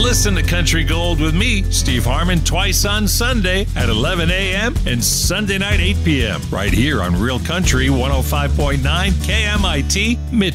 Listen to Country Gold with me, Steve Harmon, twice on Sunday at 11 a.m. and Sunday night 8 p.m. right here on Real Country 105.9 KMIT Mitchell.